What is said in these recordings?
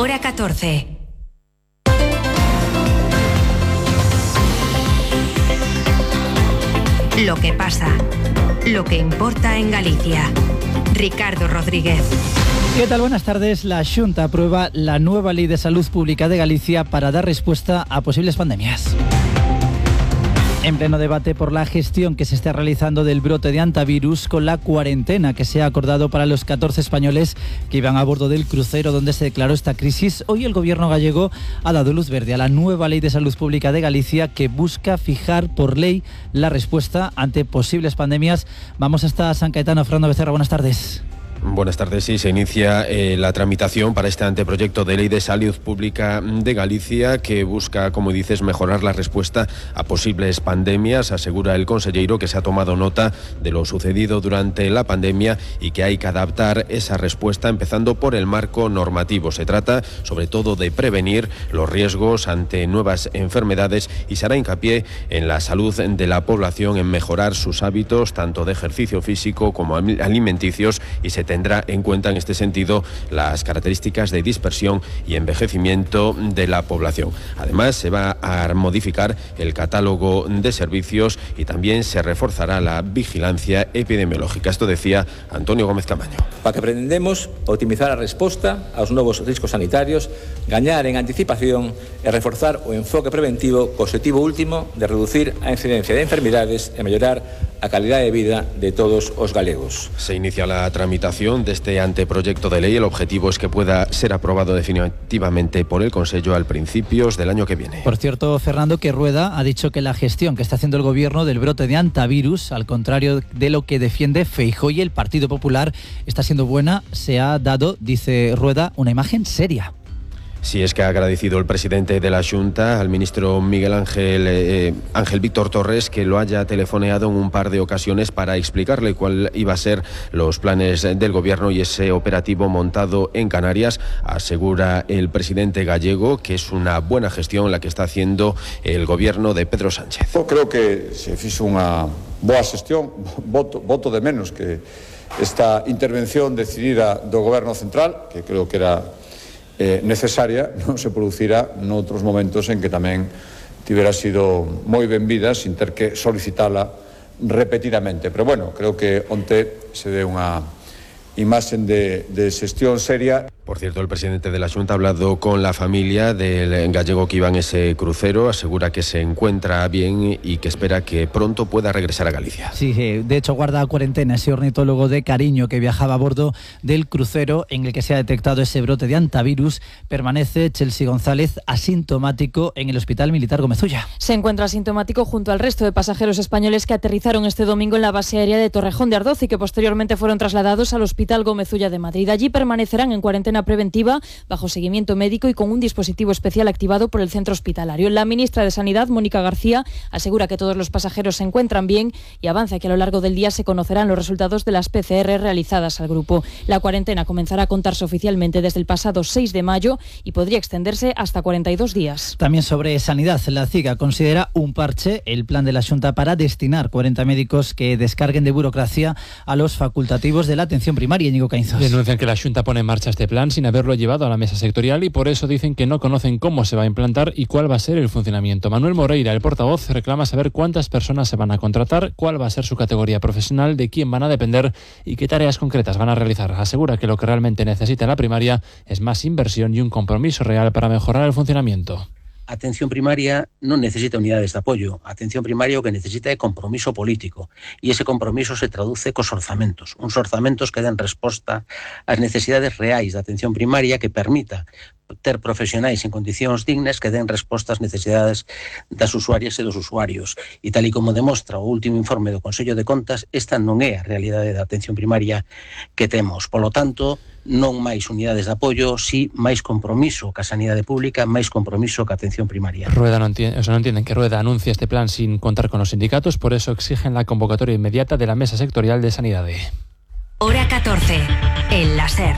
Hora 14. Lo que pasa, lo que importa en Galicia. Ricardo Rodríguez. ¿Qué tal? Buenas tardes. La Xunta aprueba la nueva Ley de Salud Pública de Galicia para dar respuesta a posibles pandemias. En pleno debate por la gestión que se está realizando del brote de hantavirus con la cuarentena que se ha acordado para los 14 españoles que iban a bordo del crucero donde se declaró esta crisis, hoy el gobierno gallego ha dado luz verde a la nueva Ley de Salud Pública de Galicia que busca fijar por ley la respuesta ante posibles pandemias. Vamos hasta San Caetano. Fernando Becerra, buenas tardes. Buenas tardes. Sí, se inicia la tramitación para este anteproyecto de Ley de Salud Pública de Galicia que busca, como dices, mejorar la respuesta a posibles pandemias. Asegura el conselleiro que se ha tomado nota de lo sucedido durante la pandemia y que hay que adaptar esa respuesta empezando por el marco normativo. Se trata sobre todo de prevenir los riesgos ante nuevas enfermedades y se hará hincapié en la salud de la población, en mejorar sus hábitos tanto de ejercicio físico como alimenticios, y se tendrá en cuenta en este sentido las características de dispersión y envejecimiento de la población. Además, se va a modificar el catálogo de servicios y también se reforzará la vigilancia epidemiológica. Esto decía Antonio Gómez Camaño. Para que pretendemos optimizar a resposta aos novos riscos sanitarios, gañar en anticipación e reforzar o enfoque preventivo co objetivo último de reducir a incidencia de enfermidades e mellorar a calidad de vida de todos os galegos. Se inicia la tramitación de este anteproyecto de ley. El objetivo es que pueda ser aprobado definitivamente por el Consello al principios del año que viene. Por cierto, Fernando, que Rueda ha dicho que la gestión que está haciendo el gobierno del brote de hantavirus, al contrario de lo que defiende Feijóo y el Partido Popular, está siendo buena. Se ha dado, dice Rueda, una imagen seria. Sí, es que ha agradecido el presidente de la Xunta al ministro Miguel Ángel Víctor Torres que lo haya telefoneado en un par de ocasiones para explicarle cuál iba a ser los planes del gobierno y ese operativo montado en Canarias. Asegura el presidente gallego que es una buena gestión la que está haciendo el gobierno de Pedro Sánchez. Eu creo que se fixo unha boa xestión, voto de menos que esta intervención decidida do goberno central, que creo que era necesaria, non se producirá noutros momentos en que tamén tivera sido moi benvida sin ter que solicitala repetidamente. Pero bueno, creo que onte se dé unha imagen de xestión seria. Por cierto, el presidente de la Xunta ha hablado con la familia del gallego que iba en ese crucero. Asegura que se encuentra bien y que espera que pronto pueda regresar a Galicia. Sí, de hecho guarda cuarentena ese ornitólogo de Cariño que viajaba a bordo del crucero en el que se ha detectado ese brote de hantavirus. Permanece Chelsea González asintomático en el Hospital Militar Gómez Ulla. Se encuentra asintomático junto al resto de pasajeros españoles que aterrizaron este domingo en la base aérea de Torrejón de Ardoz y que posteriormente fueron trasladados al Hospital Gómez Ulla de Madrid. Allí permanecerán en cuarentena preventiva bajo seguimiento médico y con un dispositivo especial activado por el centro hospitalario. La ministra de Sanidad, Mónica García, asegura que todos los pasajeros se encuentran bien y avanza que a lo largo del día se conocerán los resultados de las PCR realizadas al grupo. La cuarentena comenzará a contarse oficialmente desde el pasado 6 de mayo y podría extenderse hasta 42 días. También sobre sanidad, la CIGA considera un parche el plan de la Xunta para destinar 40 médicos que descarguen de burocracia a los facultativos de la atención primaria. Íñigo Caínzos. Denuncian que la Xunta pone en marcha este plan sin haberlo llevado a la mesa sectorial y por eso dicen que no conocen cómo se va a implantar y cuál va a ser el funcionamiento. Manuel Moreira, el portavoz, reclama saber cuántas personas se van a contratar, cuál va a ser su categoría profesional, de quién van a depender y qué tareas concretas van a realizar. Asegura que lo que realmente necesita la primaria es más inversión y un compromiso real para mejorar el funcionamiento. Atención primaria non necesita unidades de apoio. Atención primaria o que necesita é compromiso político. E ese compromiso se traduce cos orzamentos. Uns orzamentos que den resposta ás necesidades reais da atención primaria que permita ter profesionais en condicións dignas que den resposta ás necesidades das usuarias e dos usuarios. E tal e como demostra o último informe do Consello de Contas, esta non é a realidade da atención primaria que temos. Polo tanto, non máis unidades de apoio, si máis compromiso ca sanidade pública, máis compromiso ca atención primaria. Rueda no entienden que Rueda anuncia este plan sin contar con los sindicatos, por eso exigen la convocatoria inmediata de la Mesa Sectorial de Sanidade. Hora 14, el láser.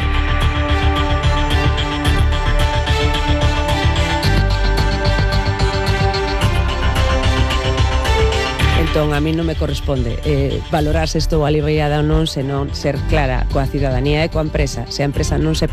Entón, a mí non me corresponde valorar se estou aliviada ou non, senón ser clara coa cidadanía e coa empresa. Se a empresa non se